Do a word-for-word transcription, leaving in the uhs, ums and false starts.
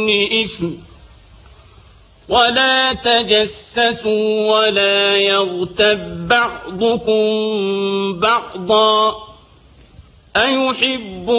دون إثم ولا تجسسوا ولا يغتب بعضكم بعضا أيحب